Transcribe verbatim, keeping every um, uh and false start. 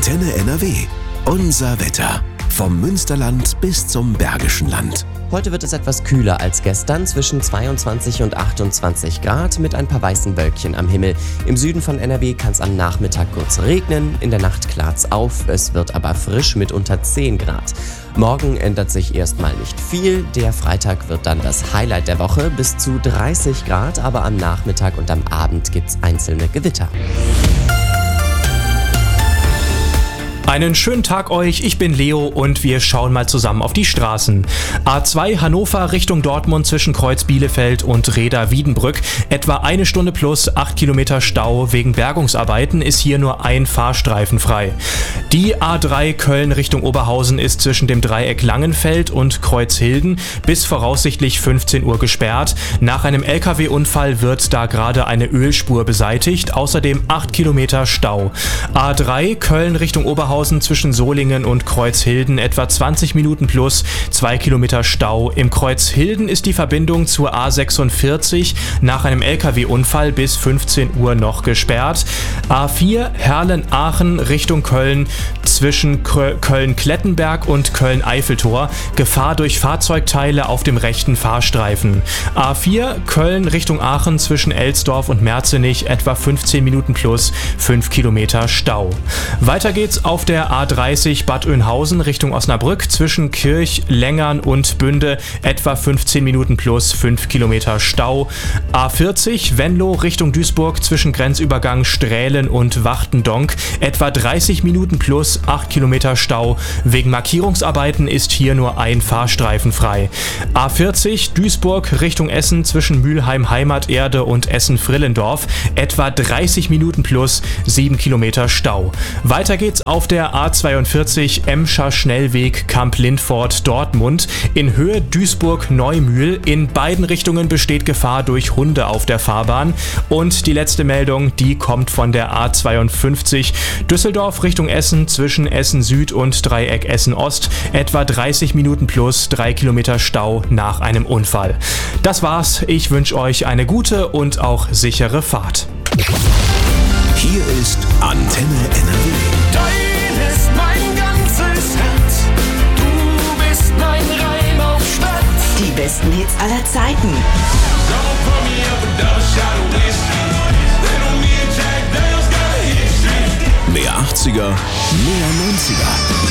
Antenne N R W. Unser Wetter. Vom Münsterland bis zum Bergischen Land. Heute wird es etwas kühler als gestern, zwischen zweiundzwanzig und achtundzwanzig Grad mit ein paar weißen Wölkchen am Himmel. Im Süden von N R W kann es am Nachmittag kurz regnen, in der Nacht klart's auf, es wird aber frisch mit unter zehn Grad. Morgen ändert sich erstmal nicht viel, der Freitag wird dann das Highlight der Woche, bis zu dreißig Grad, aber am Nachmittag und am Abend gibt's einzelne Gewitter. Einen schönen Tag euch, ich bin Leo und wir schauen mal zusammen auf die Straßen. A zwei Hannover Richtung Dortmund zwischen Kreuz Bielefeld und Reda-Wiedenbrück. Etwa eine Stunde plus acht Kilometer Stau. Wegen Bergungsarbeiten ist hier nur ein Fahrstreifen frei. Die A drei Köln Richtung Oberhausen ist zwischen dem Dreieck Langenfeld und Kreuzhilden bis voraussichtlich fünfzehn Uhr gesperrt. Nach einem L K W-Unfall wird da gerade eine Ölspur beseitigt. Außerdem acht Kilometer Stau. A drei Köln Richtung Oberhausen zwischen Solingen und Kreuzhilden etwa zwanzig Minuten plus zwei Kilometer Stau. Im Kreuzhilden ist die Verbindung zur A sechsundvierzig nach einem L K W-Unfall bis fünfzehn Uhr noch gesperrt. A vier Herlen-Aachen Richtung Köln zwischen Köln-Klettenberg und Köln-Eiffeltor. Gefahr durch Fahrzeugteile auf dem rechten Fahrstreifen. A vier Köln Richtung Aachen zwischen Elsdorf und Merzenich etwa fünfzehn Minuten plus fünf Kilometer Stau. Weiter geht's auf der A dreißig Bad Oeynhausen Richtung Osnabrück zwischen Kirch, Längern und Bünde etwa fünfzehn Minuten plus fünf Kilometer Stau. A vierzig Venlo Richtung Duisburg zwischen Grenzübergang Strählen und Wachtendonk etwa dreißig Minuten plus acht Kilometer Stau. Wegen Markierungsarbeiten ist hier nur ein Fahrstreifen frei. A vierzig Duisburg Richtung Essen zwischen Mülheim Heimaterde und Essen-Frillendorf etwa dreißig Minuten plus sieben Kilometer Stau. Weiter geht's auf der A zweiundvierzig Emscher Schnellweg Kamp-Lindfort Dortmund in Höhe Duisburg-Neumühl. In beiden Richtungen besteht Gefahr durch Hunde auf der Fahrbahn. Und die letzte Meldung, die kommt von der A zweiundfünfzig Düsseldorf Richtung Essen zwischen Essen Süd und Dreieck Essen Ost etwa dreißig Minuten plus drei Kilometer Stau nach einem Unfall. Das war's. Ich wünsche euch eine gute und auch sichere Fahrt. Hier ist Antenne N R W. Dein ist mein ganzes Herz. Du bist mein Reim auf Stadt. Die besten Hits aller Zeiten. Mehr achtziger, mehr neunziger.